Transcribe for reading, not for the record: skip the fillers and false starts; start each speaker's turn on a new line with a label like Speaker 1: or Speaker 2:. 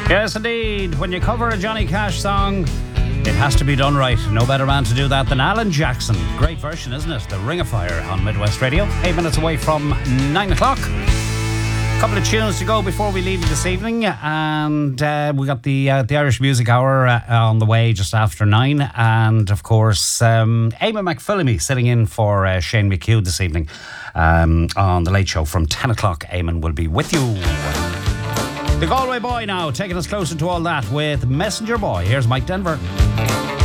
Speaker 1: Yes, indeed. When you cover a Johnny Cash song, it has to be done right. No better man to do that than Alan Jackson. Great version, isn't it? The Ring of Fire on Midwest Radio. 8 minutes away from 9 o'clock. Couple of tunes to go before we leave you this evening, and we got the Irish Music Hour on the way just after 9, and of course Eamon McPhillamy sitting in for Shane McHugh this evening on the Late Show from 10 o'clock. Eamon will be with you. The Galway Boy now taking us closer to all that with Messenger Boy. Here's Mike Denver.